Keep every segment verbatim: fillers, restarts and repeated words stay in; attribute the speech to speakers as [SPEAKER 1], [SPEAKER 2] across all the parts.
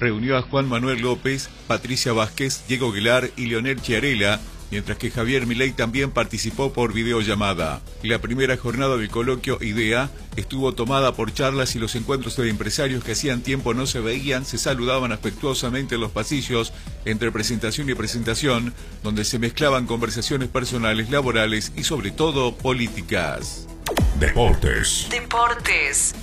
[SPEAKER 1] reunió a Juan Manuel López, Patricia Vázquez, Diego Aguilar y Leonel Chiarella, mientras que Javier Milei también participó por videollamada. La primera jornada del coloquio IDEA estuvo tomada por charlas y los encuentros de empresarios que hacían tiempo no se veían, se saludaban afectuosamente en los pasillos entre presentación y presentación, donde se mezclaban conversaciones personales, laborales y sobre todo políticas.
[SPEAKER 2] Deportes.
[SPEAKER 3] Deportes.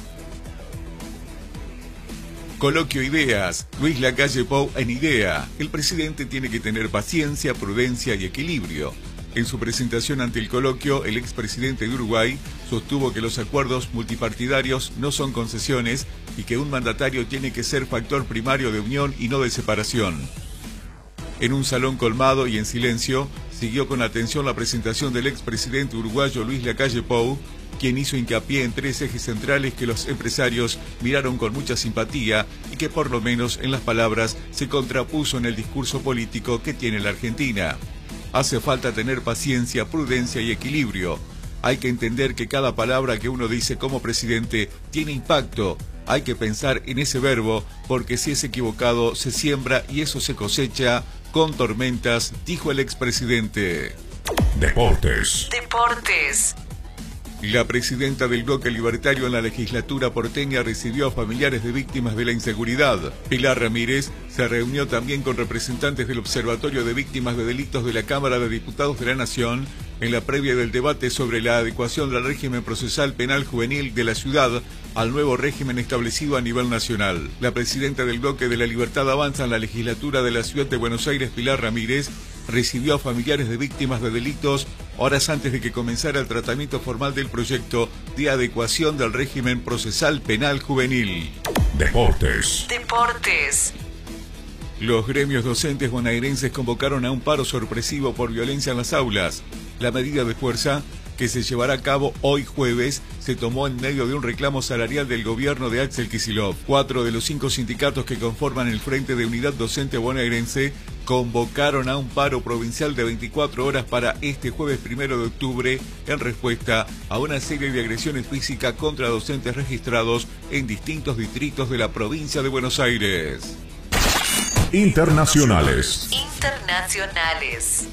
[SPEAKER 1] Coloquio Ideas, Luis Lacalle Pou en IDEA. El presidente tiene que tener paciencia, prudencia y equilibrio. En su presentación ante el coloquio, el expresidente de Uruguay sostuvo que los acuerdos multipartidarios no son concesiones y que un mandatario tiene que ser factor primario de unión y no de separación. En un salón colmado y en silencio, siguió con atención la presentación del expresidente uruguayo Luis Lacalle Pou, quien hizo hincapié en tres ejes centrales que los empresarios miraron con mucha simpatía y que por lo menos en las palabras se contrapuso en el discurso político que tiene la Argentina. Hace falta tener paciencia, prudencia y equilibrio. Hay que entender que cada palabra que uno dice como presidente tiene impacto. Hay que pensar en ese verbo, porque si es equivocado se siembra y eso se cosecha con tormentas, dijo el expresidente.
[SPEAKER 2] Deportes.
[SPEAKER 3] Deportes.
[SPEAKER 1] La presidenta del bloque libertario en la legislatura porteña recibió a familiares de víctimas de la inseguridad. Pilar Ramírez se reunió también con representantes del Observatorio de Víctimas de Delitos de la Cámara de Diputados de la Nación en la previa del debate sobre la adecuación del régimen procesal penal juvenil de la ciudad al nuevo régimen establecido a nivel nacional. La presidenta del bloque de la Libertad Avanza en la legislatura de la ciudad de Buenos Aires, Pilar Ramírez, recibió a familiares de víctimas de delitos horas antes de que comenzara el tratamiento formal del proyecto de adecuación del régimen procesal penal juvenil.
[SPEAKER 2] Deportes.
[SPEAKER 3] Deportes.
[SPEAKER 1] Los gremios docentes bonaerenses convocaron a un paro sorpresivo por violencia en las aulas. La medida de fuerza, que se llevará a cabo hoy jueves, se tomó en medio de un reclamo salarial del gobierno de Axel Kicillof. Cuatro de los cinco sindicatos que conforman el Frente de Unidad Docente Bonaerense convocaron a un paro provincial de veinticuatro horas para este jueves primero de octubre en respuesta a una serie de agresiones físicas contra docentes registrados en distintos distritos de la provincia de Buenos Aires.
[SPEAKER 2] Internacionales.
[SPEAKER 3] Internacionales.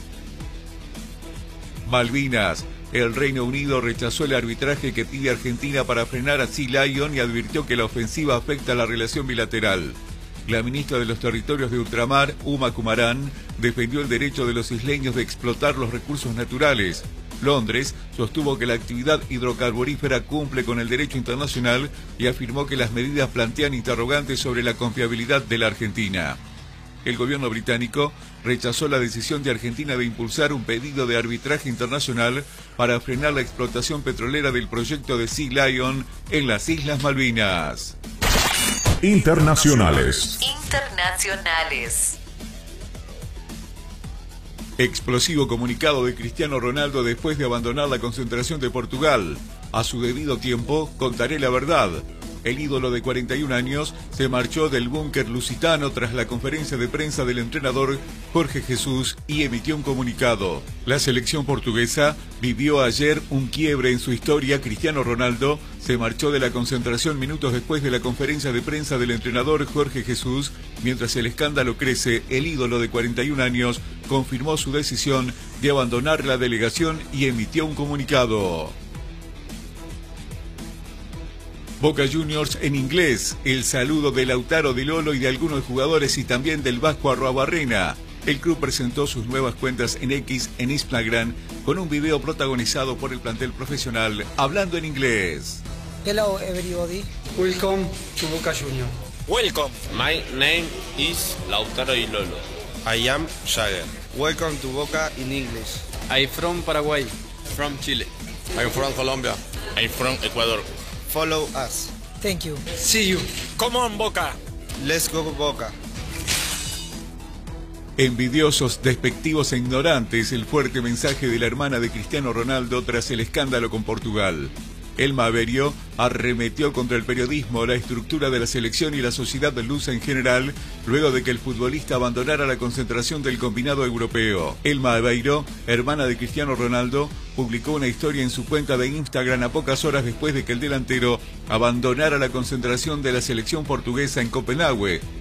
[SPEAKER 1] Malvinas. El Reino Unido rechazó el arbitraje que pide Argentina para frenar a Sea Lion y advirtió que la ofensiva afecta a la relación bilateral. La ministra de los Territorios de Ultramar, Uma Kumaran, defendió el derecho de los isleños de explotar los recursos naturales. Londres sostuvo que la actividad hidrocarburífera cumple con el derecho internacional y afirmó que las medidas plantean interrogantes sobre la confiabilidad de la Argentina. El gobierno británico rechazó la decisión de Argentina de impulsar un pedido de arbitraje internacional para frenar la explotación petrolera del proyecto de Sea Lion en las Islas Malvinas.
[SPEAKER 2] Internacionales.
[SPEAKER 3] Internacionales.
[SPEAKER 1] Explosivo comunicado de Cristiano Ronaldo después de abandonar la concentración de Portugal. A su debido tiempo, contaré la verdad. El ídolo de cuarenta y un años se marchó del búnker lusitano tras la conferencia de prensa del entrenador Jorge Jesús y emitió un comunicado. La selección portuguesa vivió ayer un quiebre en su historia. Cristiano Ronaldo se marchó de la concentración minutos después de la conferencia de prensa del entrenador Jorge Jesús. Mientras el escándalo crece, el ídolo de cuarenta y un años confirmó su decisión de abandonar la delegación y emitió un comunicado. Boca Juniors en inglés, el saludo de Lautaro Di Lolo y de algunos jugadores y también del Vasco Arruabarrena. El club presentó sus nuevas cuentas en X en Instagram con un video protagonizado por el plantel profesional hablando en inglés.
[SPEAKER 4] Hello everybody.
[SPEAKER 5] Welcome to Boca Juniors.
[SPEAKER 6] Welcome. My name is Lautaro Di Lolo.
[SPEAKER 7] I am Jagger. Welcome to Boca in English.
[SPEAKER 5] I'm from Paraguay.
[SPEAKER 6] From Chile.
[SPEAKER 7] I'm from Colombia.
[SPEAKER 6] I'm from Ecuador.
[SPEAKER 7] Follow us.
[SPEAKER 4] Thank you.
[SPEAKER 5] See you.
[SPEAKER 6] Come on, Boca.
[SPEAKER 7] Let's go Boca.
[SPEAKER 1] Envidiosos, despectivos e ignorantes, el fuerte mensaje de la hermana de Cristiano Ronaldo tras el escándalo con Portugal. Elma Aveiro arremetió contra el periodismo, la estructura de la selección y la sociedad de lusa en general, luego de que el futbolista abandonara la concentración del combinado europeo. Elma Aveiro, hermana de Cristiano Ronaldo, publicó una historia en su cuenta de Instagram a pocas horas después de que el delantero abandonara la concentración de la selección portuguesa en Copenhague,